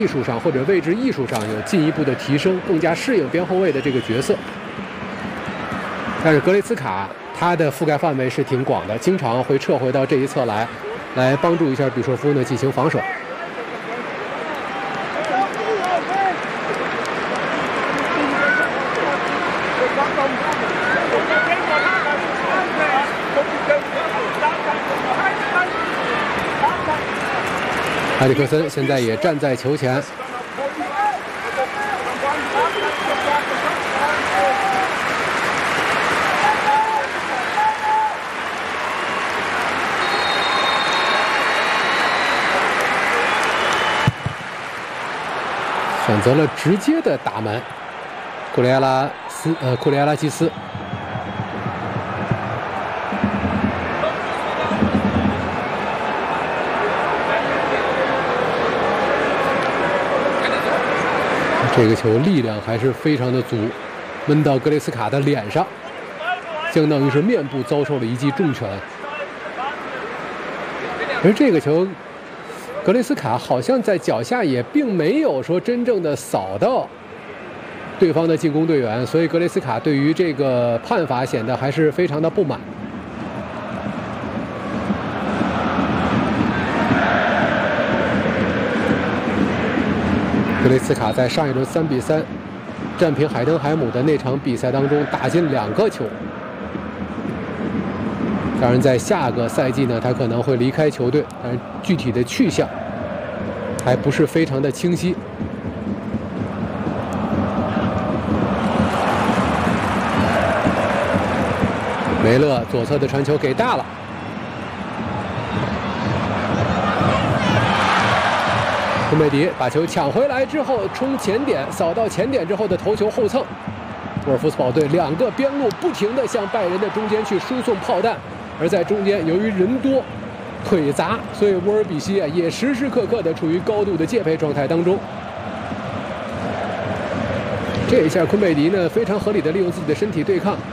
艺术上或者位置艺术上有进一步的提升，更加适应边后卫的这个角色。但是格雷茨卡他的覆盖范围是挺广的，经常会撤回到这一侧来帮助一下比索夫呢进行防守。埃里克森现在也站在球前，选择了直接的打门，库里亚拉基斯。这个球力量还是非常的足，闷到格雷斯卡的脸上，相当于是面部遭受了一记重拳。而这个球，格雷斯卡好像在脚下也并没有说真正的扫到对方的进攻队员，所以格雷斯卡对于这个判罚显得还是非常的不满。格雷斯卡在上一轮3比3战平海登海姆的那场比赛当中打进2个球。当然，在下个赛季呢，他可能会离开球队，但是具体的去向还不是非常的清晰。梅勒左侧的传球给大了。库梅迪把球抢回来之后，冲前点，扫到前点之后的头球后蹭。沃尔夫斯堡队2个边路不停地向拜仁的中间去输送炮弹，而在中间由于人多、腿杂，所以沃尔比西也时时刻刻地处于高度的戒备状态当中。这一下，库梅迪呢非常合理地利用自己的身体对抗，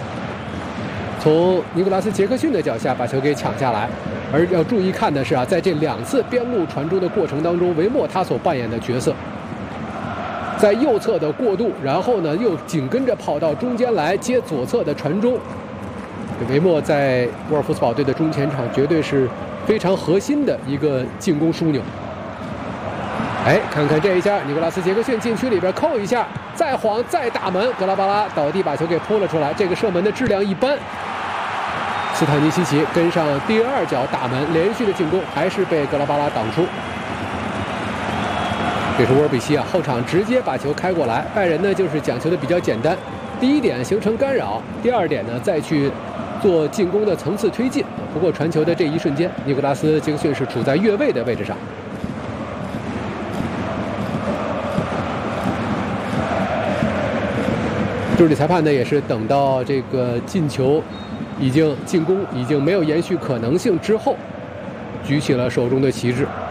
从尼古拉斯·杰克逊的脚下把球给抢下来。而要注意看的是在这2次边路传中的过程当中，维莫他所扮演的角色，在右侧的过渡，然后呢又紧跟着跑到中间来接左侧的传中。维莫在沃尔夫斯堡队的中前场绝对是非常核心的一个进攻枢纽。看看这一下，尼古拉斯·杰克逊禁区里边扣一下，再晃再打门，格拉巴拉倒地把球给扑了出来。这个射门的质量一般。斯坦尼西奇跟上第2脚打门，连续的进攻还是被格拉巴拉挡出。这是沃尔比西后场直接把球开过来，拜仁呢就是讲求的比较简单，第一点形成干扰，第2点呢再去做进攻的层次推进。不过传球的这一瞬间，尼古拉斯·杰克逊是处在越位的位置上。助理裁判呢也是等到这个进攻已经没有延续可能性之后，举起了手中的旗帜。